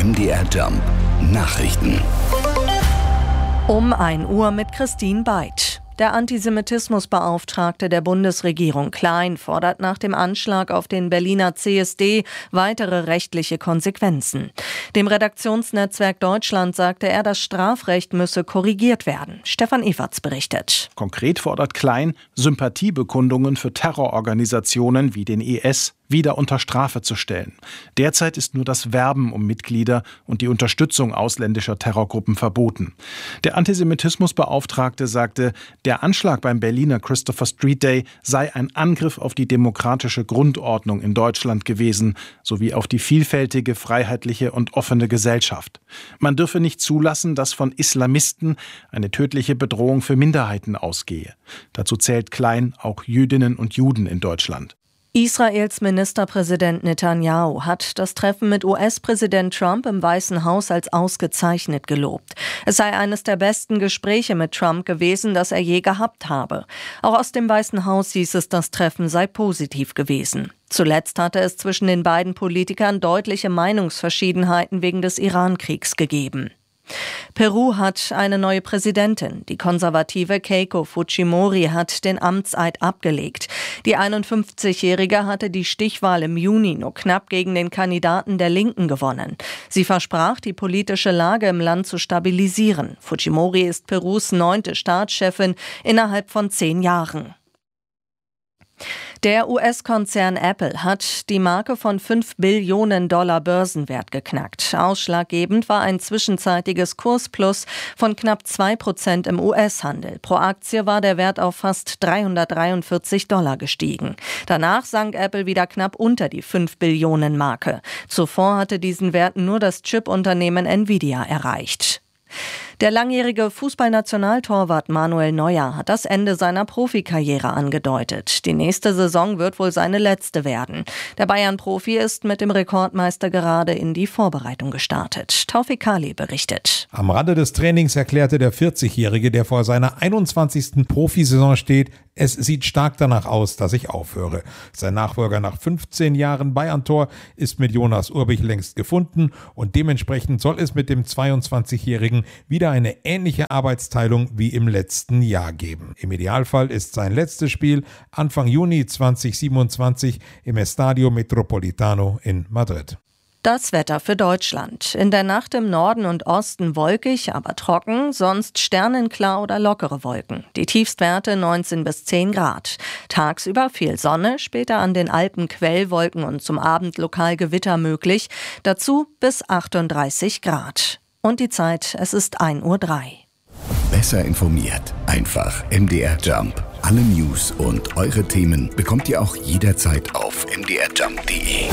MDR Jump Nachrichten. Um 1 Uhr mit Christine Beit. Der Antisemitismusbeauftragte der Bundesregierung Klein fordert nach dem Anschlag auf den Berliner CSD weitere rechtliche Konsequenzen. Dem Redaktionsnetzwerk Deutschland sagte er, das Strafrecht müsse korrigiert werden. Stefan Everts berichtet. Konkret fordert Klein, Sympathiebekundungen für Terrororganisationen wie den IS wieder unter Strafe zu stellen. Derzeit ist nur das Werben um Mitglieder und die Unterstützung ausländischer Terrorgruppen verboten. Der Antisemitismusbeauftragte sagte, der Anschlag beim Berliner Christopher Street Day sei ein Angriff auf die demokratische Grundordnung in Deutschland gewesen, sowie auf die vielfältige, freiheitliche und offene Gesellschaft. Man dürfe nicht zulassen, dass von Islamisten eine tödliche Bedrohung für Minderheiten ausgehe. Dazu zählt Klein auch Jüdinnen und Juden in Deutschland. Israels Ministerpräsident Netanyahu hat das Treffen mit US-Präsident Trump im Weißen Haus als ausgezeichnet gelobt. Es sei eines der besten Gespräche mit Trump gewesen, das er je gehabt habe. Auch aus dem Weißen Haus hieß es, das Treffen sei positiv gewesen. Zuletzt hatte es zwischen den beiden Politikern deutliche Meinungsverschiedenheiten wegen des Iran-Kriegs gegeben. Peru hat eine neue Präsidentin. Die konservative Keiko Fujimori hat den Amtseid abgelegt. Die 51-Jährige hatte die Stichwahl im Juni nur knapp gegen den Kandidaten der Linken gewonnen. Sie versprach, die politische Lage im Land zu stabilisieren. Fujimori ist Perus 9. Staatschefin innerhalb von 10 Jahren. Der US-Konzern Apple hat die Marke von $5 Billionen Börsenwert geknackt. Ausschlaggebend war ein zwischenzeitiges Kursplus von knapp 2% im US-Handel. Pro Aktie war der Wert auf fast $343 gestiegen. Danach sank Apple wieder knapp unter die 5 Billionen Marke. Zuvor hatte diesen Wert nur das Chip-Unternehmen Nvidia erreicht. Der langjährige Fußballnationaltorwart Manuel Neuer hat das Ende seiner Profikarriere angedeutet. Die nächste Saison wird wohl seine letzte werden. Der Bayern-Profi ist mit dem Rekordmeister gerade in die Vorbereitung gestartet. Taufik Kali berichtet. Am Rande des Trainings erklärte der 40-Jährige, der vor seiner 21. Profisaison steht, es sieht stark danach aus, dass ich aufhöre. Sein Nachfolger nach 15 Jahren Bayern-Tor ist mit Jonas Urbich längst gefunden und dementsprechend soll es mit dem 22-Jährigen wieder eine ähnliche Arbeitsteilung wie im letzten Jahr geben. Im Idealfall ist sein letztes Spiel Anfang Juni 2027 im Estadio Metropolitano in Madrid. Das Wetter für Deutschland. In der Nacht im Norden und Osten wolkig, aber trocken, sonst sternenklar oder lockere Wolken. Die Tiefstwerte 19 bis 10 Grad. Tagsüber viel Sonne, später an den Alpen Quellwolken und zum Abend lokal Gewitter möglich. Dazu bis 38 Grad. Und die Zeit, es ist 1:03 Uhr. Besser informiert. Einfach MDR Jump. Alle News und eure Themen bekommt ihr auch jederzeit auf mdrjump.de.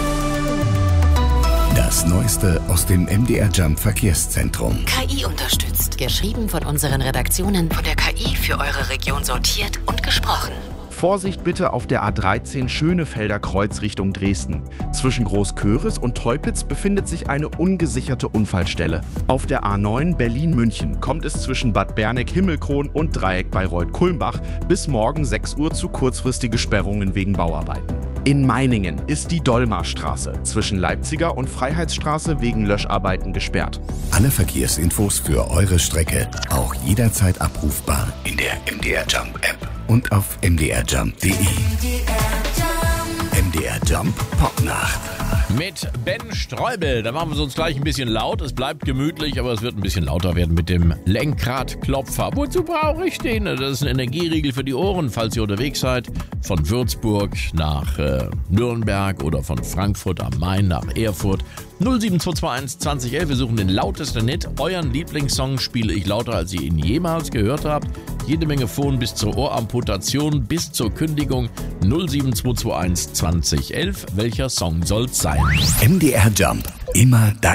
Das Neueste aus dem MDR Jump Verkehrszentrum. KI unterstützt. Geschrieben von unseren Redaktionen, von der KI für eure Region sortiert und gesprochen. Vorsicht bitte auf der A13 Schönefelder Kreuz Richtung Dresden. Zwischen Großköris und Teupitz befindet sich eine ungesicherte Unfallstelle. Auf der A9 Berlin-München kommt es zwischen Bad Berneck-Himmelkron und Dreieck Bayreuth-Kulmbach bis morgen 6 Uhr zu kurzfristigen Sperrungen wegen Bauarbeiten. In Meiningen ist die Dollmarstraße zwischen Leipziger und Freiheitsstraße wegen Löscharbeiten gesperrt. Alle Verkehrsinfos für eure Strecke auch jederzeit abrufbar in der MDR Jump App und auf mdrjump.de. MDR Jump Popnacht. Mit Ben Streubel. Da machen wir es uns gleich ein bisschen laut. Es bleibt gemütlich, aber es wird ein bisschen lauter werden mit dem Lenkradklopfer. Wozu brauche ich den? Das ist ein Energieriegel für die Ohren, falls ihr unterwegs seid. Von Würzburg nach Nürnberg oder von Frankfurt am Main nach Erfurt. 07221 2011. Wir suchen den lautesten Hit. Euren Lieblingssong spiele ich lauter, als ihr ihn jemals gehört habt. Jede Menge Phone bis zur Ohramputation, bis zur Kündigung. 07221 2011. Welcher Song soll's sein? MDR Jump. Immer dein